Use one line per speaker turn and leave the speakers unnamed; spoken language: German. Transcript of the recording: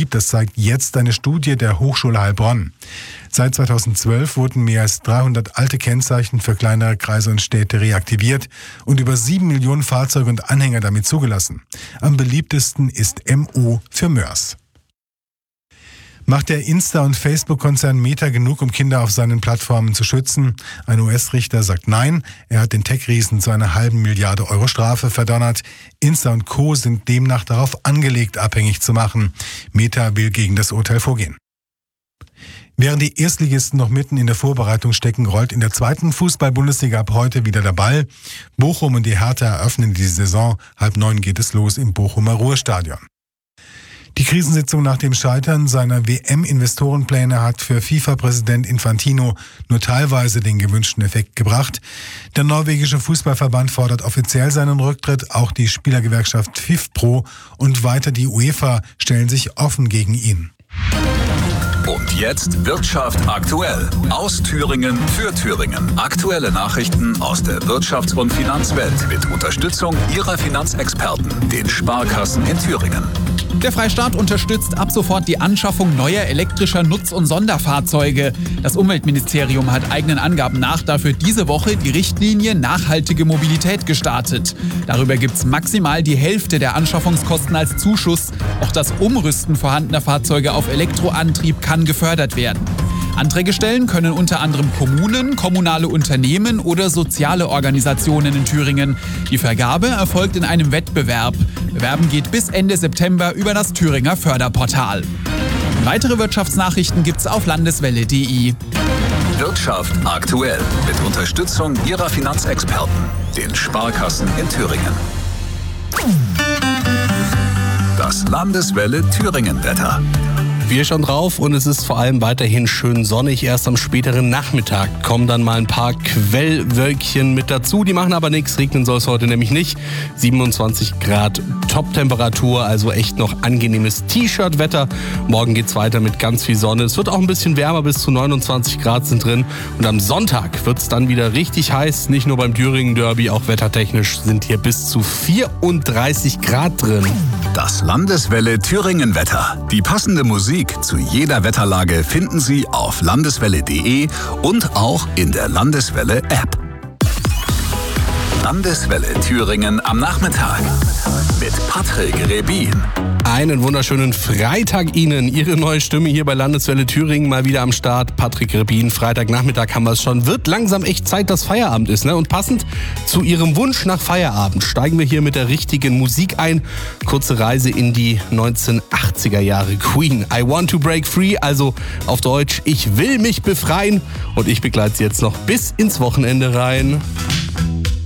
beliebt. Das zeigt jetzt eine Studie der Hochschule Heilbronn. Seit 2012 wurden mehr als 300 alte Kennzeichen für kleinere Kreise und Städte reaktiviert und über 7 Millionen Fahrzeuge und Anhänger damit zugelassen. Am beliebtesten ist MO für Mörs. Macht der Insta- und Facebook-Konzern Meta genug, um Kinder auf seinen Plattformen zu schützen? Ein US-Richter sagt nein. Er hat den Tech-Riesen zu einer halben Milliarde Euro Strafe verdonnert. Insta und Co. sind demnach darauf angelegt, abhängig zu machen. Meta will gegen das Urteil vorgehen. Während die Erstligisten noch mitten in der Vorbereitung stecken, rollt in der zweiten Fußball-Bundesliga ab heute wieder der Ball. Bochum und die Hertha eröffnen die Saison. 8:30 geht es los im Bochumer Ruhrstadion. Die Krisensitzung nach dem Scheitern seiner WM-Investorenpläne hat für FIFA-Präsident Infantino nur teilweise den gewünschten Effekt gebracht. Der norwegische Fußballverband fordert offiziell seinen Rücktritt. Auch die Spielergewerkschaft FIFPro und weiter die UEFA stellen sich offen gegen ihn.
Und jetzt Wirtschaft aktuell. Aus Thüringen für Thüringen. Aktuelle Nachrichten aus der Wirtschafts- und Finanzwelt mit Unterstützung Ihrer Finanzexperten, den Sparkassen in Thüringen.
Der Freistaat unterstützt ab sofort die Anschaffung neuer elektrischer Nutz- und Sonderfahrzeuge. Das Umweltministerium hat eigenen Angaben nach dafür diese Woche die Richtlinie Nachhaltige Mobilität gestartet. Darüber gibt es maximal die Hälfte der Anschaffungskosten als Zuschuss. Auch das Umrüsten vorhandener Fahrzeuge auf Elektroantrieb kann gefördert werden. Anträge stellen können unter anderem Kommunen, kommunale Unternehmen oder soziale Organisationen in Thüringen. Die Vergabe erfolgt in einem Wettbewerb. Bewerben geht bis Ende September über das Thüringer Förderportal. Weitere Wirtschaftsnachrichten gibt's auf landeswelle.de.
Wirtschaft aktuell mit Unterstützung Ihrer Finanzexperten, den Sparkassen in Thüringen. Das Landeswelle Thüringen-Wetter.
Wir schauen drauf und es ist vor allem weiterhin schön sonnig. Erst am späteren Nachmittag kommen dann mal ein paar Quellwölkchen mit dazu. Die machen aber nichts, regnen soll es heute nämlich nicht. 27 Grad Top-Temperatur, also echt noch angenehmes T-Shirt-Wetter. Morgen geht's weiter mit ganz viel Sonne. Es wird auch ein bisschen wärmer, bis zu 29 Grad sind drin. Und am Sonntag wird's dann wieder richtig heiß. Nicht nur beim Thüringen-Derby, auch wettertechnisch sind hier bis zu 34 Grad drin.
Das Landeswelle Thüringen-Wetter. Die passende Musik zu jeder Wetterlage finden Sie auf landeswelle.de und auch in der Landeswelle-App. Landeswelle Thüringen am Nachmittag mit Patrick Rebin.
Einen wunderschönen Freitag Ihnen. Ihre neue Stimme hier bei Landeswelle Thüringen mal wieder am Start. Patrick Rebin, Freitagnachmittag haben wir es schon. Wird langsam echt Zeit, dass Feierabend ist, ne? Und passend zu Ihrem Wunsch nach Feierabend steigen wir hier mit der richtigen Musik ein. Kurze Reise in die 1980er Jahre. Queen, I Want to Break Free, also auf Deutsch, ich will mich befreien. Und ich begleite Sie jetzt noch bis ins Wochenende rein.